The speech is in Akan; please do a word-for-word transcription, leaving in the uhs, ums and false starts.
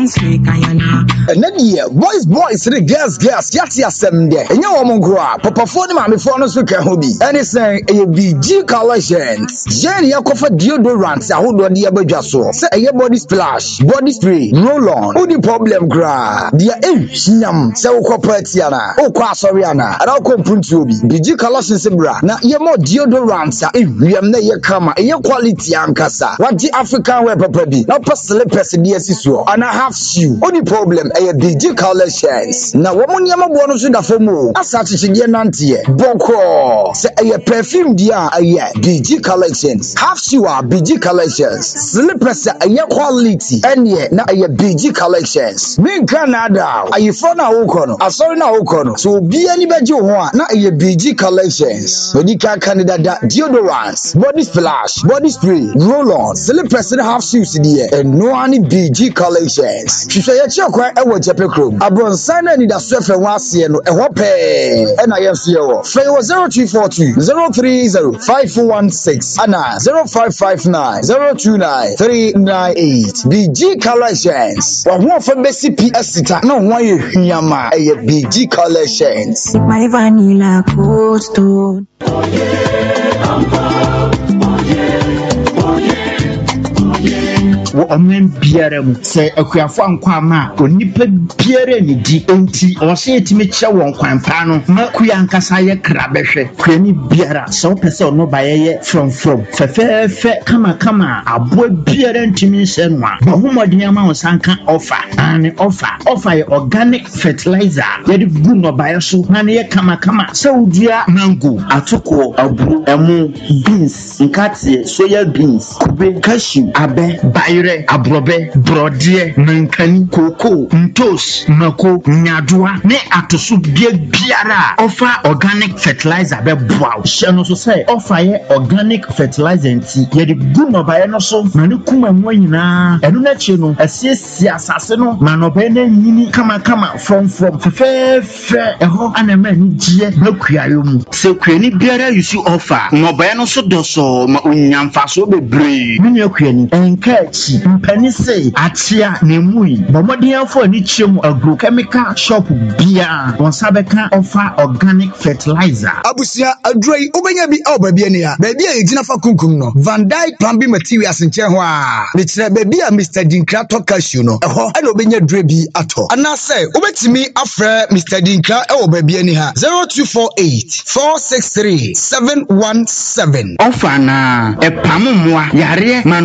And then yeah, boys, boys, the girls, girls, yati asem there. And you woman grow up. Papa phone mama phone so can hobi. And it's saying a B G collections. Jenny yakofa deodorant. I hold on the abedja so. Say a body splash, body spray, roll on. Who the problem gra? Dia eh nyam. Say o kopetiana. O kwa soriana. Ada o kompunti obi. B G collections bra. Na ye more deodorant. Eh wiam na ye kama. E quality ankasa. What the African wear papa bi. Na pa slippers D S so. And I have shoe. Only problem eh B G collections. Na woman yama bono so da fomo. Asa chichige nantie. Boko. Say eh perfume dia eh B G collections. Half shoe are B G collections. Slippers eh quality. Enye na eh B G collections. Me Canada. Ayi for na ukono. Asori na ukono. So bi ani beji ho a na eh B G collections. Odi ka Canada da deodorants, body splash, body spray, roll on, slippers and half shoes there. And no any B G collections. Hwehwe ye chekwa e wo jepe krom. Abronsan na ni da so fe wase no e ho pe. E na ye so ye wo. Fe wo zero two four two zero three zero five four one six ana zero five five nine zero two nine three nine eight. B G collections. Wa ho fa besi P S sita na ho ye hwiama e B G collections. My vanilla cold stone. Oh yeah, I'm proud. Oh yeah, oh yeah, oh yeah. Wo omen biara mu se akuafo ankwa ma onipa biara ni di enti o se etime kye won kwan pa no ma kuya ankasa ye kra behwe kwani biara so pese ono bayeye from from fefefe kama kama abo biara ntimi se no a bo homodin ama wo sanka offer and offer offer ye organic fertilizer ye di gu no baye so na ye kama kama se udua mango atoko aburu emu beans nkate soya beans kube cashew abe baye abrobe brodie nankani koko ntos mako nyadoa ne atoso bia biara offer organic fertilizer be boa she no so say offer ye organic fertilizer nti ye de gu no bae no so na ne kuma mo nyina enu na chi no asiesie asase no ma no bae na nyini kama kama from from fe fe eho anama ni gie makuayo mu se kuani biara you see offer no bae no so do so ma onyamfa so bebre menu akuani enka mpani say atia nemui bomodianfo ani chiemu agrochemical shop bia won sabeka offer organic fertilizer abusia adroi ubenya bi o ba bia ne ha ba bia egina fa kunkum no Van Dyke plumbing materials nche ho a ne kire ba bia Mister Dinkra Tokashu no eho e no benya dre bi ato ana say ubetimi afre Mister Dinkra e wo ba bia ne ha zero two four eight four six three seven one seven offer na e pamumwa yare